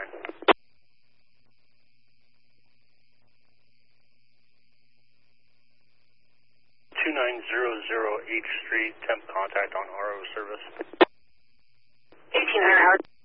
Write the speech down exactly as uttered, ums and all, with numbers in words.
nine. two nine zero zero H Street, temp contact on R O service. eighteen hundred Howard.